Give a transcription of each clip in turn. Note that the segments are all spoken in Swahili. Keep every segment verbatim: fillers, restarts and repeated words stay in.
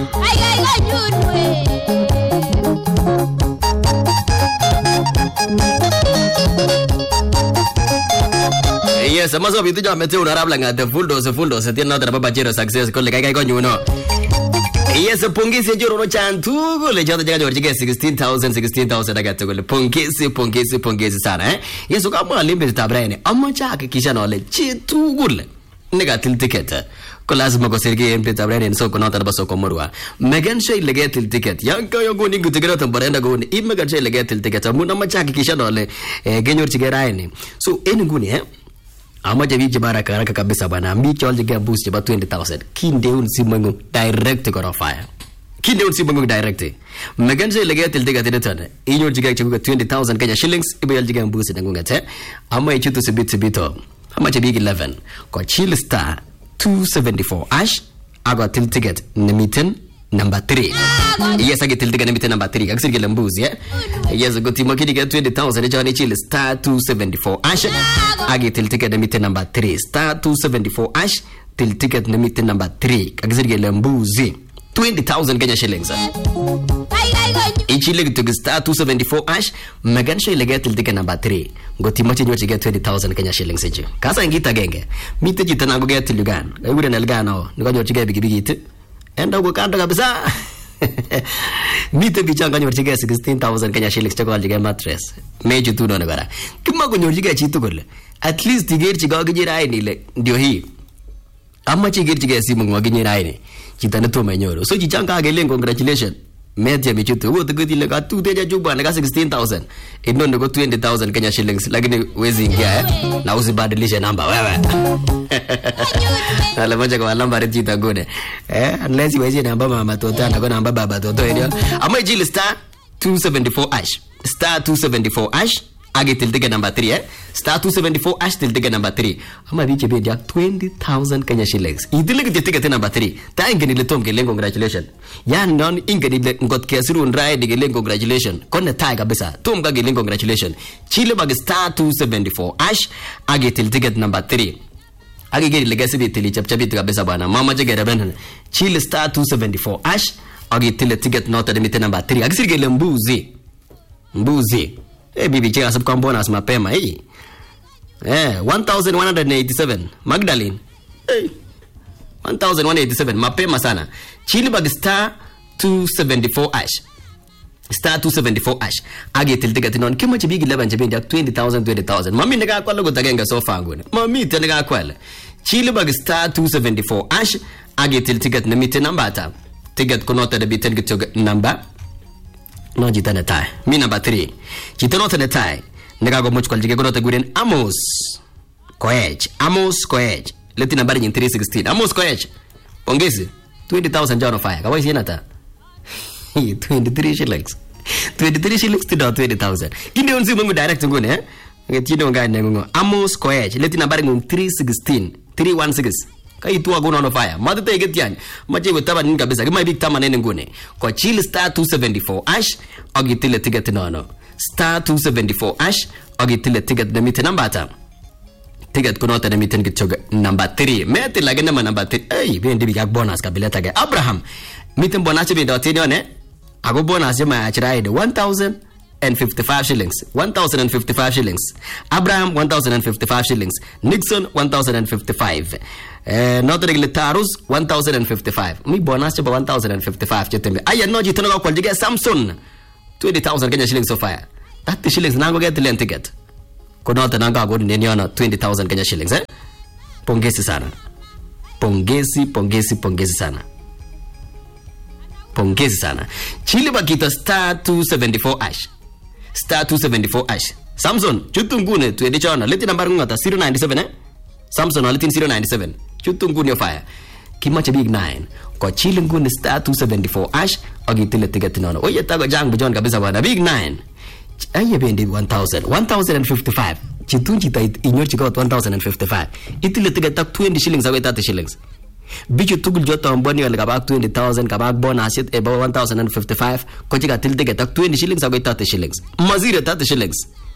Ay ay ganyunwe. Yes, amazo bitu ja mete una rabla ngate full dose full dose tiene otra papa chero success con le kai kai ganyuno. Yes, pongezi njoro no chantu le jada jaga jorjige sixteen thousand sixteen thousand daga tugule pongezi pongezi pongezi sana eh. Yes, kama limbe tabraine amma cha hakikisha na le chitu gule. Negatil ticket. Ko lazima ko sergi mpe tabraine nso ko nota baso ko morwa. Megan shay legatil ticket. Yanka yo goni gutigera tambarenda goni imegan shay legatil ticket. Muna ma cha hakikisha na le genyor chigeraine. So eni guni eh. Ama jabi jibara karaka kabisa bana mbicho aljiga boost jaba twenty thousand kinde unsimangu direct ko fire kinde unsimangu direct meganze legatil tiga tedetana inyo jiga chuga twenty thousand Kenya shillings ibo aljiga boost ngunga te ama ichutu sibit bito ama jabi eleven ko chill star two seventy-four ash aga til ticket nemiten number three. Yes, I get till the game number three. I get lembuzi, yeah. Yes, go to Makini get twenty thousand. Johnny Chill star two seventy-four ash. I get till ticket meeting number three. Star two seventy-four ash till ticket meeting number three. I get lembuzi twenty thousand Kenya shillings. Each leg to star two seventy-four ash. Megan Shay get till ticket number three. Go to Makini to get twenty thousand Kenya shillings. Kasa ngita genge. Meet the Jitana go get till Lugan. I wouldn't elgano. No go to get big big. Enda go kanda kabisa. Mite bichanga nyorjiga sixteen thousand Kenya shillings chako aljiga mattress. Meju tu nona bara. Kima ko nyorjiga chitu gole. At least tiger chiga gijira ai ni le ndio hii. Amma chiger chiga simu ngwagijira ai ni. Chitana to menyoro. So jichanga agele congratulations. Media michutu wo tegudi le ka tu teja juba na sixteen thousand. Ino ndo twenty thousand Kenya shillings lakini wezi ingia eh. Na usibadilishe namba wewe. Ala moja kwa namba rejita gode. Eh, unless wewe namba mama toto na namba baba toto ndio. Ama jili star two seventy-four ash. Star two seventy-four ash. Age till ticket number three eh. Star two seventy-four ash till ticket number three. Ama biche beja twenty thousand Kenya shillings. Idile ke ticket number three. Ta ingeni le tom ke len congratulations. Ya non ingeni le ngot ke siru ndrai de len congratulations. Kone tai kabisa. Tom ka len congratulations. Chile bag star two seventy-four ash. Age till ticket number three. Age geri legacy de tili chap chapi kabisa bana. Mama je gera ben. Chile star two seventy-four ash. Age till ticket nota de mite number three. Age sirge le mbuzi. Mbuzi. Eh, bibi cheka sab bonus mapema eh. Eh, one thousand one hundred eighty-seven Magdalene. Eh. one thousand one hundred eighty-seven mapema sana. Chili bag star two seventy-four ash. Star two seventy-four ash. Age til ticket non kimo chibigi eleven chibindi twenty thousand twenty thousand. Mami ndega kwa logo tagenga so fangone. Mami tenega kwa. Chili bag star two seventy-four ash. Age til ticket na mite number ta. Ticket konota de biten gitog number. No jitana tai. Mi number three. Jitana tane tai. Nega go mochko aljige go guren Amos Koech. Amos Koech. Leti nambari nyin three sixteen. Amos Koech. Pongezi. twenty thousand jano fire. Kawa isi nata. twenty-three shillings. twenty-three shillings to twenty thousand. Kinde unzi mungu direct ngune eh. Ngetino nga nengo. Amos Koech. Leti nambari nyin three sixteen. three sixteen. Kai tu ago no fire. Madu te getian. Maje wetaba ninga kabisa. Kama big tama nene ngune. Kwa chill star two seventy-four ash ogitile ticket nono. Star two seventy-four ash ogitile ticket na mite number ta. Ticket kunota na mite ngitchoga number three. Mete lagena ma number three. Hey, bendi big bonus kabila tage. Abraham. Mite bonus be dot ne. Ago bonus ma achiraide one thousand fifty-five shillings. one thousand fifty-five shillings. Abraham one thousand fifty-five shillings. Nixon one thousand fifty-five. Eh, not regular Tarus one thousand fifty-five. Mi bonus ba one thousand fifty-five chetembe. Aya no jitano ko kwaljiga Samsung twenty thousand Kenya shillings so fire. thirty shillings nango get the ticket. Konota nanga go ni niona twenty thousand Kenya shillings eh. Pongezi sana. Pongezi, pongezi, pongezi sana. Pongezi sana. Chili bakita star two seventy-four ash. Star two seventy-four ash. Samsung chutungune tu edichana leti number ngata zero nine seven eh. Samsung alitin zero nine seven. Chutungune fire. Kimacha big nine. Kwa chili ngune star two seventy-four ash ogitile ticket nono. Oye tago jang bujon kabisa bana big nine. Aye bendi one thousand. one thousand fifty-five. Chitunji ta inyor chika one thousand fifty-five. Itile ticket tak twenty shillings awe thirty shillings. Bicho tugul jota mboni wale kabak twenty thousand kabak bonus it about one thousand fifty-five. Kwa chika til ticket tak twenty shillings awe thirty shillings. Mazire thirty shillings.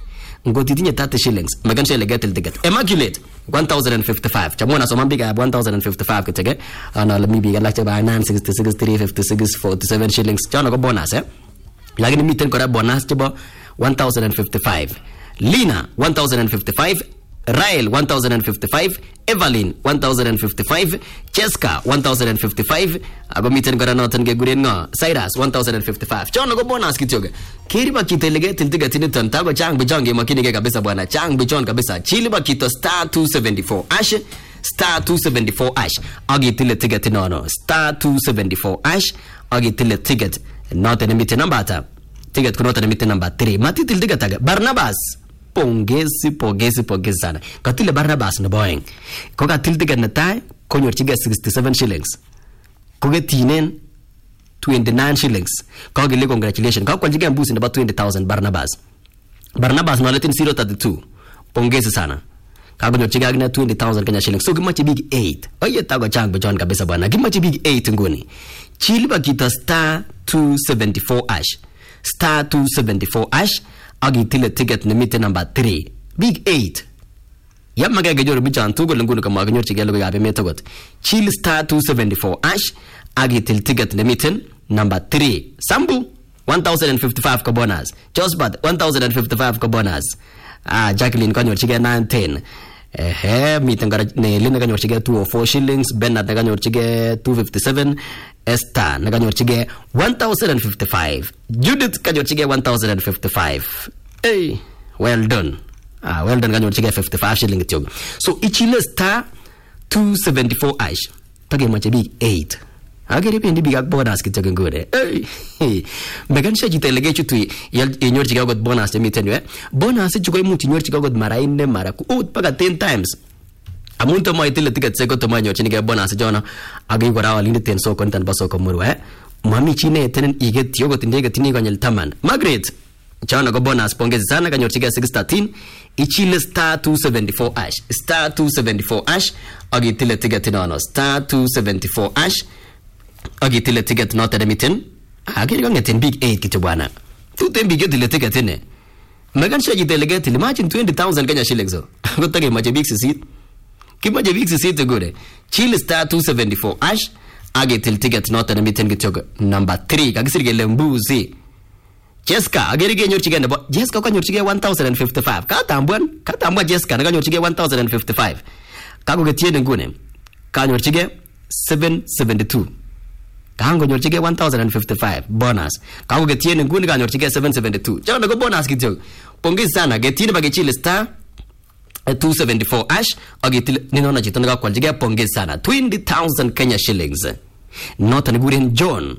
ngot itinye thirty shillings makan shele get ticket immaculate one thousand fifty-five chamona so mambika one thousand fifty-five kitege ana le mibi galak chaba nine sixty-six three fifty-six forty-seven shillings chana ko bonus eh lakini miten kora bonus chaba one thousand fifty-five Lina one thousand fifty-five Rael one thousand fifty-five Evelyn one thousand fifty-five Cheska one thousand fifty-five ago miten kora noton ke guren ngo Cyrus one thousand fifty-five chana ko bonus kityoge kiriba kitelege tiltiga tiniton tago chang bichonge makinige kabisa bwana chang bichon kabisa chiliba kito star two seventy-four ash star two seventy-four ash agi tile ticket nono star two seventy-four ash agi tile ticket not an emite number ta ticket kuno tan emite number three mati til ticket taga Barnabas pongezi pongezi pongezi sana katile Barnabas no boying ko ka til ticket na tai konyor chiga sixty-seven shillings ko ge tinen twenty-nine shillings ko ge le congratulations ko kwa jiga mbusi na twenty thousand Barnabas Barnabas no letin zero thirty-two pongezi sana kago nyo chiga na twenty thousand Kenya shillings so gimachi big eight oye tago chang bejon kabisa bwana gimachi big eight ngoni chiliba kita star two seventy-four ash star two seventy-four ash agi tile ticket nimite number three big eight yam magaga jor bijan tugo ngunu kama ganyor chigelo ga be metogot chil star two seventy-four ash agi til ticket nimite number three sambu one thousand fifty-five ka bonus Josbat one thousand fifty-five ka bonus ah Jacqueline kanyor chige nine ten eh miten gara ne lina kanyor chige two oh four shillings Bernard kanyor chige two fifty-seven Esther kanyor chige one thousand fifty-five Judith kanyor chige one thousand fifty-five hey well done ah well done kanyor chige fifty-five shillings tyo so ichile star two seventy-four ash tage mache big eight agere pendi big ak bonus kityo ngore hey megan shaji telege chutu yal inyor chiga got bonus miten we bonus chuko imuti inyor chiga got mara ine mara ku ut paga ten times amunto mo itile ticket seko to manyo chini ga bonus jona agi gora walinde ten so kontan baso ko murwe mami chine tenen iget yogo tindege tini ganyel taman Margaret chana go bonus pongezi sana kanyor chiga six thirteen ichile star two seventy-four ash star two seventy-four ash agi tile ticket nono star two seventy-four ash agi tile ticket not at mitten agi ga ngeten big eight kitu bwana tu tem big tile ticket ne magan shaji delegate imagine twenty thousand Kenya shillings so go tage maje big seat kima je big seat gore chill star two seventy-four ash agi tile ticket not at mitten kitu number three kagisirge lembuzi Jessica agi rige nyor chige nebo Jessica ka nyor chige one thousand fifty-five ka tambwan ka tambwa Jessica ka nyor chige one thousand fifty-five ka go getiene ngune ka nyor chige seven seventy-two kango nyor chige one thousand fifty-five bonus kango getiene nguni kanyor chige seven seventy-two chana go bonus kityo pongezi sana getiene bagechile star two seventy-four ash agitile ninona chitana ga kwaljige pongezi sana twenty thousand Kenya shillings not an guren John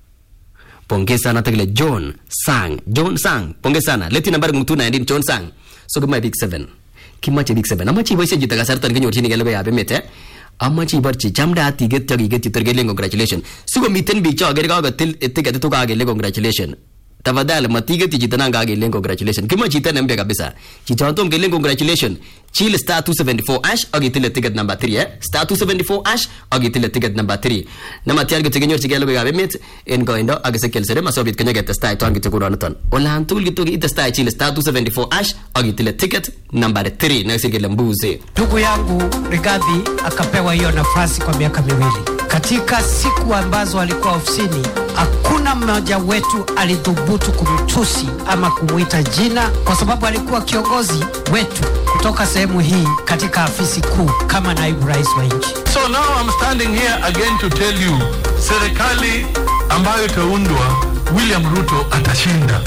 pongezi sana tagle John Sang John Sang pongezi sana leti number mtu nineteen John Sang so go my big seven kimache big seven amachi boise jitaga sartan kenyor chini gelo ya bemete amachi barchi chamda tiget tagi get tergele congratulations sugo miten bi cha gere ga til ticket to ga gele congratulations tafadhali matige tijitana ga gele congratulations kima chita nembe kabisa chichonto gele congratulations chill star two seventy-four ash agitile ticket number three eh star two seventy-four ash agitile ticket number three nama tiar get genyor chigelo ga bemet en go indo agese kelsere masobit kenya get stay to angite kuro naton ola antul gitu ita stay chill star two seventy-four ash agitile ticket number three na sigele mbuzi ndugu yangu Rigathi akapewa hiyo nafasi kwa miaka miwili katika siku ambazo alikuwa ofisini hakuna mmoja wetu alidhubutu kumtusi ama kumuita jina kwa sababu alikuwa kiongozi wetu kutoka sehemu hii katika afisi kuu kama naibu rais wa nchi. So now I'm standing here again to tell you serikali ambayo itaundwa William Ruto atashinda.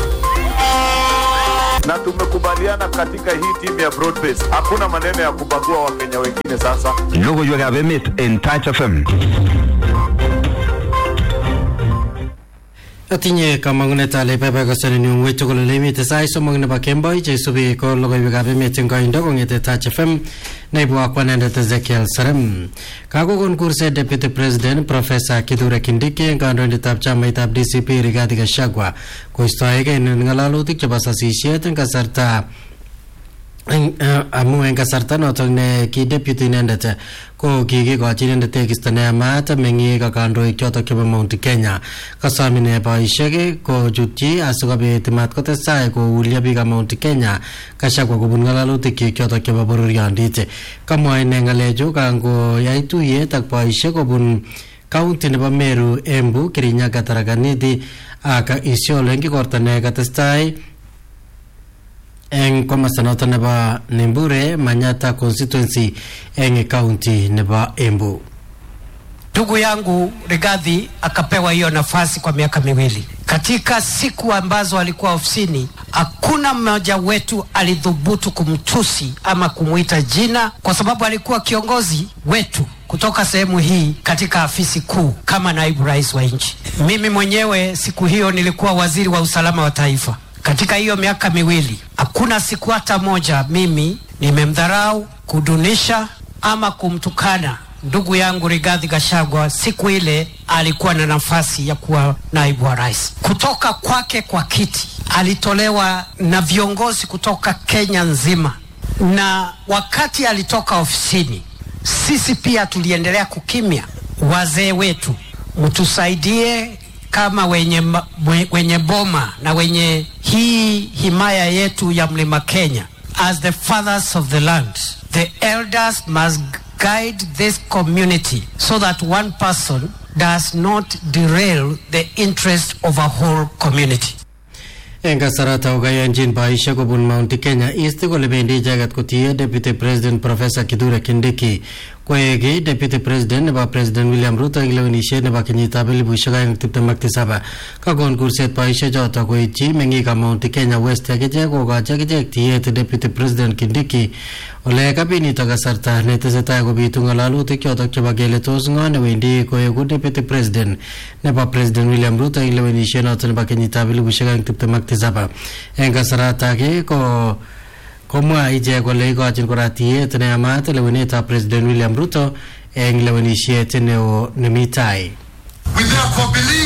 Na tumekubaliana katika hii timu ya Broadbase hakuna maneno ya kubagua Wakenya wengine sasa. Logo ywa gabemet en Touch F M. Atinye kamangunet ale baba kasane ni wetu ko limite sai so magna ba kemboi je subi ko logo ywa gabemet en kaindo ko ngete Touch F M naibu akwanende Ezekiel Sarem kago konkurse deputy president professor Kithure Kindiki ngandonde tab chama tab D C P Rigathi Gachagua ko istoege en ngalalutik chebo sasisiet en kasarta amu en kasarta noton ne ki deputy inendet ko kikikochi inendet tekisto neyamat meng'ik ak kandoik chotok chebo Mount Kenya kasom ine boisiek kochutyi asikobit matkotestai koulyo biikab Mount Kenya Gachagua kobun ng'alalutik chotok chebo bororiondit. Kamwa ine ng'alechu kangoyai tuyet ak boisiek kobun county nebo Meru, Embu, Kirinyaga, Tharaka Nithi ak Isiolo eng igorto ne katestai eng komasta noton nebo Nembure Manyata constituency eng county nebo Embu. Ndugu yangu Rigathi akapewa hiyo nafasi kwa miaka miwili. Katika siku ambazo alikuwa ofisini, hakuna mmoja wetu alidhubutu kumtusi ama kumuita jina, kwa sababu alikuwa kiongozi wetu kutoka sehemu hii katika afisi kuu kama naibu rais wa nchi. Mimi mwenyewe siku hiyo nilikuwa waziri wa usalama wa taifa. Katika hiyo miaka miwili, hakuna siku hata moja mimi nimemdharau, kudunisha ama kumtukana ndugu yangu Rigathi Gachagua. Siku ile alikuwa na nafasi ya kuwa naibu wa rais. Kutoka kwake kwa kiti alitolewa na viongozi kutoka Kenya nzima, na wakati alitoka ofisini sisi pia tuliendelea kukimya. Wazee wetu, mtusaidie kama wenye, wenye boma na wenye hii himaya yetu ya Mlima Kenya. As the fathers of the land, the elders must guide this community so that one person does not derail the interest of a whole community. En kasarata ukayanjin boisiek kobun Mount Kenya East kole bendi icheket kotiye Deputy President Professor Kithure Kindiki koeki Deputy President nebo President William Ruto eng lewenisiet nebo kenyitab elipusiek aeng tiptem ak tisab. Kakon kurset boisiek chotok koityi meng'ikab Mount Kenya West akichek kokochi akichek tiyet Deputy President Kindiki ole kabinito kasarta netesetai kobitu ng'alalutik chotok chebo kele tos ng'o newendi koeku Deputy President nebo President William Ruto eng lewenisiet notok nebo kenyitab elipusiek aeng tiptem ak tisab. En kasarata ake ko komwa ichek kole ikochin kora tiyet neyamat lewenetab President William Ruto eng lewenisiet neo nemi tai. We therefore believe